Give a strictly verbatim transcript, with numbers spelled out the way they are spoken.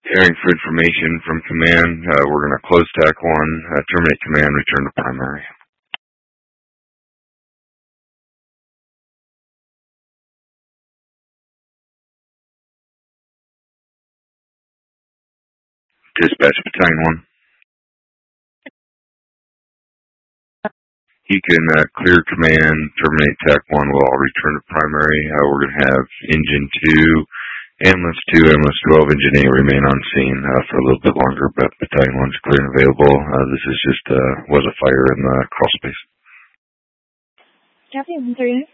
Hearing for information from command, uh, we're going to close T A C one, uh, terminate command, return to primary. Dispatch Battalion one. You can uh, clear command, terminate T A C one, we'll all return to primary. Uh, we're going to have Engine two, Ambulance two, Ambulance twelve, Engine eight remain on scene uh, for a little bit longer, but Battalion one is clear and available. Uh, this is just, uh, was a fire in the crawl space. Copy, one thirty-nine.